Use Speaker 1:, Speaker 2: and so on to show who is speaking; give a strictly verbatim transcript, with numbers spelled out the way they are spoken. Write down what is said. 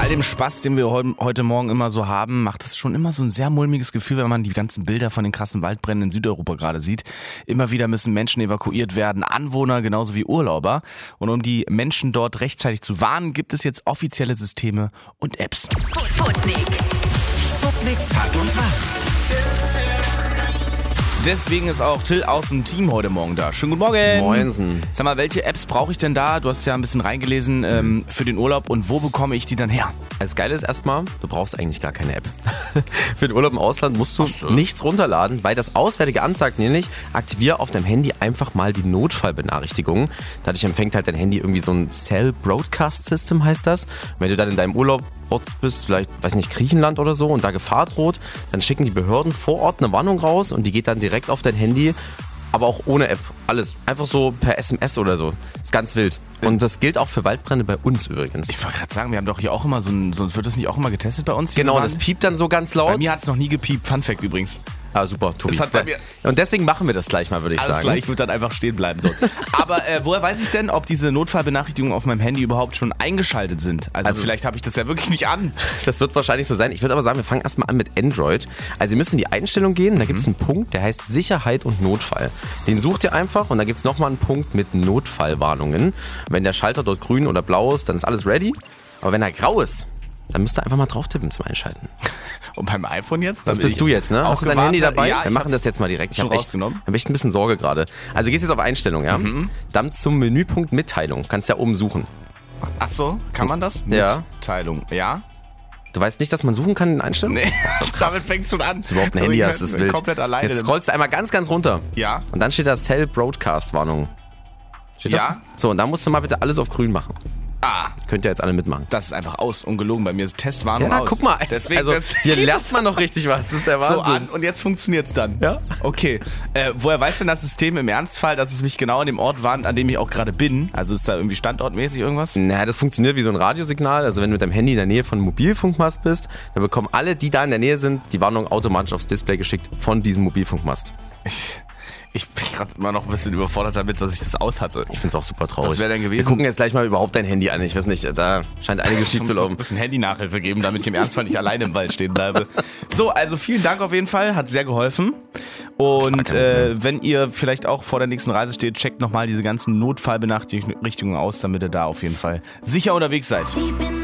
Speaker 1: all dem Spaß, den wir heu- heute Morgen immer so haben, macht es schon immer so ein sehr mulmiges Gefühl, wenn man die ganzen Bilder von den krassen Waldbränden in Südeuropa gerade sieht. Immer wieder müssen Menschen evakuiert werden, Anwohner genauso wie Urlauber. Und um die Menschen dort rechtzeitig zu warnen, gibt es jetzt offizielle Systeme und Apps.
Speaker 2: Sputnik.
Speaker 3: Sputnik Tag und Wach.
Speaker 1: Deswegen ist auch Till aus dem Team heute Morgen da. Schönen guten Morgen.
Speaker 4: Moinsen.
Speaker 1: Sag mal, welche Apps brauche ich denn da? Du hast ja ein bisschen reingelesen ähm, für den Urlaub. Und wo bekomme ich die dann her?
Speaker 4: Das Geile ist erstmal, du brauchst eigentlich gar keine App. Für den Urlaub im Ausland musst du
Speaker 1: so.
Speaker 4: nichts runterladen, weil das Auswärtige ansagt nämlich, aktiviere auf deinem Handy einfach mal die Notfallbenachrichtigungen. Dadurch empfängt halt dein Handy irgendwie so ein Cell Broadcast System, heißt das. Und wenn du dann in deinem Urlaub bist, vielleicht, weiß nicht, Griechenland oder so und da Gefahr droht, dann schicken die Behörden vor Ort eine Warnung raus und die geht dann direkt auf dein Handy, aber auch ohne App. Alles. Einfach so per S M S oder so. Ist ganz wild. Und das gilt auch für Waldbrände bei uns übrigens.
Speaker 1: Ich wollte gerade sagen, wir haben doch hier auch immer so ein, so wird das nicht auch immer getestet bei uns?
Speaker 4: Genau,
Speaker 1: diese
Speaker 4: das
Speaker 1: Warn-
Speaker 4: piept dann so ganz laut.
Speaker 1: Bei mir hat es noch nie gepiept. Fun Fact übrigens.
Speaker 4: Ah, super, Tobi.
Speaker 1: Das hat bei mir-
Speaker 4: Und deswegen machen wir das gleich mal, würde ich
Speaker 1: Alles
Speaker 4: sagen.
Speaker 1: klar, ich würde dann einfach stehen bleiben dort. Aber äh, woher weiß ich denn, ob diese Notfallbenachrichtigungen auf meinem Handy überhaupt schon eingeschaltet sind? Also,
Speaker 4: Also-
Speaker 1: vielleicht habe ich das ja wirklich nicht an.
Speaker 4: Das wird wahrscheinlich so sein. Ich würde aber sagen, wir fangen erstmal an mit Android. Also ihr müsst in die Einstellung gehen, da gibt es einen Punkt, der heißt Sicherheit und Notfall. Den sucht ihr einfach und da gibt es nochmal einen Punkt mit Notfallwarnungen. Wenn der Schalter dort grün oder blau ist, dann ist alles ready. Aber wenn er grau ist, dann müsst ihr einfach mal drauf tippen zum Einschalten.
Speaker 1: Und beim iPhone jetzt?
Speaker 4: Das bist du jetzt, ne? Hast du dein Handy dabei?
Speaker 1: Ja,
Speaker 4: wir machen das jetzt mal direkt. Ich
Speaker 1: schon
Speaker 4: habe echt,
Speaker 1: rausgenommen.
Speaker 4: hab echt ein bisschen Sorge gerade. Also gehst jetzt auf Einstellung, ja?
Speaker 1: Mhm.
Speaker 4: Dann zum Menüpunkt Mitteilung. Kannst ja oben suchen.
Speaker 1: Ach so, kann man das?
Speaker 4: Ja.
Speaker 1: Mitteilung, ja?
Speaker 4: Du weißt nicht, dass man suchen kann in Einstellungen?
Speaker 1: Nee,
Speaker 4: Das ist doch krass.
Speaker 1: damit fängt schon an.
Speaker 4: Das ist überhaupt ein Handy, das ist wild.
Speaker 1: Komplett alleine.
Speaker 4: Jetzt scrollst du einmal ganz, ganz runter.
Speaker 1: Ja.
Speaker 4: Und dann steht da Cell Broadcast Warnung. Steht
Speaker 1: Ja.
Speaker 4: Das? So, und dann musst du mal bitte alles auf grün machen.
Speaker 1: Ah,
Speaker 4: Könnt ihr jetzt alle mitmachen.
Speaker 1: das ist einfach aus, ungelogen. Bei mir ist Testwarnung aus.
Speaker 4: guck mal.
Speaker 1: Deswegen,
Speaker 4: also,
Speaker 1: das
Speaker 4: hier
Speaker 1: geht
Speaker 4: lernt man noch richtig was. Das ist der
Speaker 1: so
Speaker 4: Wahnsinn.
Speaker 1: an und jetzt funktioniert's dann.
Speaker 4: Ja.
Speaker 1: Okay. Äh, woher weiß denn das System im Ernstfall, dass es mich genau an dem Ort warnt, an dem ich auch gerade bin? Also ist da irgendwie standortmäßig irgendwas?
Speaker 4: Naja, das funktioniert wie so ein Radiosignal. Also wenn du mit deinem Handy in der Nähe von einem Mobilfunkmast bist, dann bekommen alle, die da in der Nähe sind, die Warnung automatisch aufs Display geschickt von diesem Mobilfunkmast.
Speaker 1: Ich bin gerade immer noch ein bisschen überfordert damit, dass ich das aus hatte.
Speaker 4: Ich find's auch super traurig.
Speaker 1: Was wäre denn gewesen?
Speaker 4: Wir gucken jetzt gleich mal überhaupt dein Handy an. Ich weiß nicht, da scheint einiges schief
Speaker 1: Ich
Speaker 4: zu
Speaker 1: muss so ein
Speaker 4: laufen.
Speaker 1: bisschen Handy-Nachhilfe geben, damit ich im Ernstfall nicht alleine im Wald stehen bleibe. So, also vielen Dank auf jeden Fall, hat sehr geholfen. Und äh, wenn ihr vielleicht auch vor der nächsten Reise steht, checkt nochmal diese ganzen Notfallbenachrichtigungen aus, damit ihr da auf jeden Fall sicher unterwegs seid.